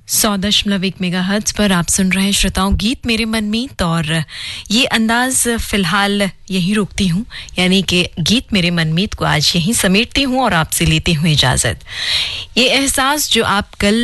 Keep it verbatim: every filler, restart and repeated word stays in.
सौ दशमलव एक मेगाहर्ट्ज पर आप सुन रहे हैं श्रोताओं गीत मेरे मनमीत, और ये अंदाज फिलहाल यहीं रोकती हूँ, यानी कि गीत मेरे मनमीत को आज यहीं समेटती हूँ और आपसे लेती हूँ इजाज़त। ये एहसास जो आप कल